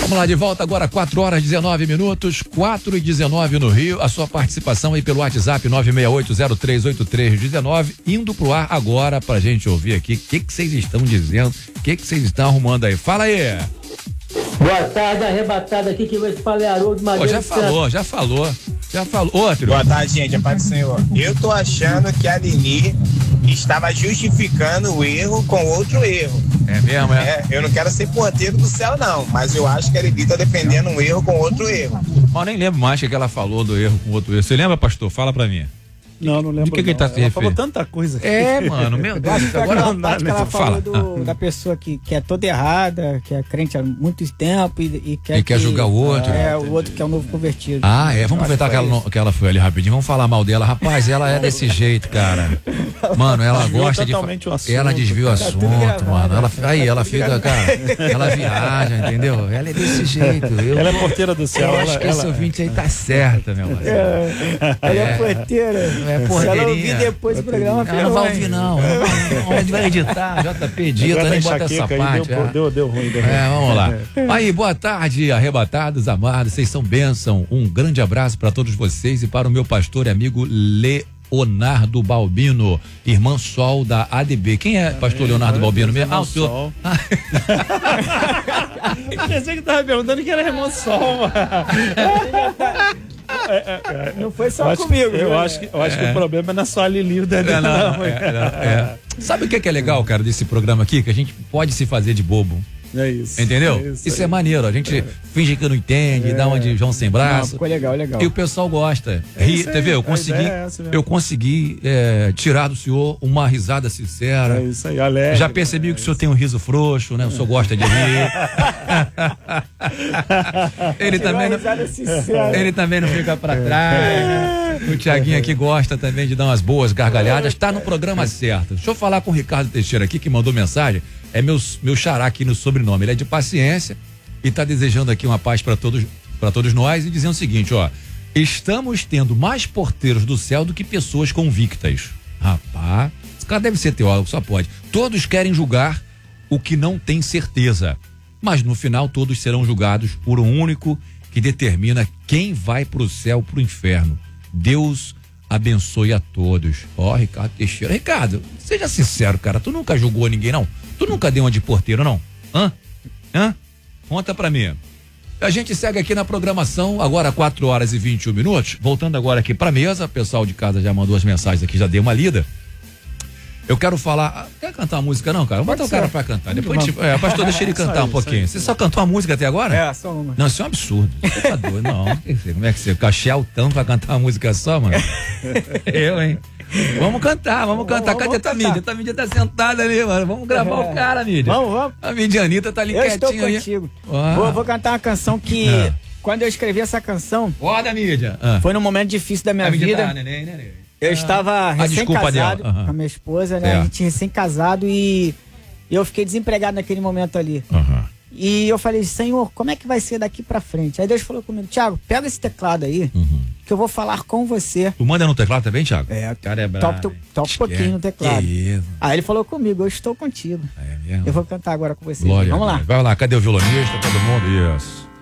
Vamos lá, de volta agora, 4h19, 4h19 no Rio. A sua participação aí pelo WhatsApp 968038319, indo pro ar agora pra gente ouvir aqui o que vocês estão dizendo, o que vocês estão arrumando aí. Fala aí. Boa tarde, arrebatado aqui, que vai se falar Haroldo Madeira. Já falou. Outro. Boa tarde, gente, a paz do Senhor. Eu tô achando que a Lili estava justificando o erro com outro erro. É mesmo, é? Eu não quero ser porteiro do céu, não, mas eu acho que a Lili tá defendendo um erro com outro erro. Mas nem lembro mais que ela falou do erro com outro erro. Você lembra, pastor? Fala pra mim. Não lembro. De que ele tá se referindo? Falou tanta coisa. Mano, meu Deus. Agora Agora não dá, né? ela falou da pessoa que é toda errada, que é crente há muito tempo e quer julgar o outro. O outro que é o novo convertido. Vamos aproveitar que ela foi ali rapidinho. Vamos falar mal dela. Rapaz, ela é desse jeito, cara. Mano, ela gosta de... Ela desvia o assunto, mano. Ela fica, cara, ela viaja, entendeu? Ela é desse jeito. Ela é porteira do céu. Eu acho que esse ouvinte aí tá certa, meu parceiro. Ela é porteira. É se ela ouvir depois do programa, não vai ouvir, não. A gente vai editar. JP edita, nem bota essa parte. Deu ruim. Vamos lá. Aí, boa tarde, arrebatados, amados. Vocês são bênção. Um grande abraço para todos vocês e para o meu pastor e amigo Leonardo Balbino, irmã Sol da ADB. Quem é pastor Leonardo Balbino mesmo? O senhor. Pensei que tava perguntando que era irmão Sol, mano. Não foi só comigo. Eu acho que o problema é na sua Lili. Sabe o que é legal, cara, desse programa aqui? Que a gente pode se fazer de bobo. É isso. Entendeu? Isso é maneiro. A gente finge que não entende, dá uma de João sem braço. Ficou legal. E o pessoal gosta. Entendeu? Eu consegui tirar do senhor uma risada sincera. É isso aí, alegre. Já percebi que o senhor tem um riso frouxo, né? O senhor gosta de rir. Ele também não fica pra trás. O Tiaguinho aqui gosta também de dar umas boas gargalhadas. Tá no programa certo. Deixa eu falar com o Ricardo Teixeira aqui, que mandou mensagem. É meu xará aqui no sobrenome. Ele é de Paciência e tá desejando aqui uma paz para todos nós e dizendo o seguinte, ó: estamos tendo mais porteiros do céu do que pessoas convictas. Rapaz, esse cara deve ser teólogo, só pode. Todos querem julgar o que não tem certeza, mas no final todos serão julgados por um único que determina quem vai pro céu, pro inferno. Deus abençoe a todos. Ó, Ricardo Teixeira. Ricardo, seja sincero, cara, tu nunca julgou ninguém, não? Tu nunca deu uma de porteiro, não? Hã? Conta pra mim. A gente segue aqui na programação, agora 4h21. Voltando agora aqui pra mesa, o pessoal de casa já mandou as mensagens aqui, já dei uma lida. Eu quero falar... Quer cantar uma música não, cara? Vamos botar o cara pra cantar. Depois pastor, deixa ele cantar um pouquinho. Você só cantou uma música até agora? Só uma. Não, isso é um absurdo. Você tá doido? Não. Como é que você cachê altão pra cantar uma música só, mano? Eu, hein? Vamos cantar. Cadê a mídia? A mídia tá sentada ali, mano. Vamos gravar o cara, mídia. Vamos. A mídia Anitta tá ali quietinha aí. Eu estou contigo. Vou cantar uma canção que... Quando eu escrevi essa canção... Roda, mídia. Foi num momento difícil da minha vida. Neném. Eu estava recém-casado com a minha esposa, né? A gente recém-casado e eu fiquei desempregado naquele momento ali. E eu falei, Senhor, como é que vai ser daqui pra frente? Aí Deus falou comigo, Thiago, pega esse teclado aí, que eu vou falar com você. Tu manda no teclado também, Thiago? Cara é bravo. Toca um pouquinho no teclado. Aí ele falou comigo, eu estou contigo. É mesmo? Eu vou cantar agora com você. Glória. Vamos lá. Vai lá, cadê o violonista? Todo mundo? Isso.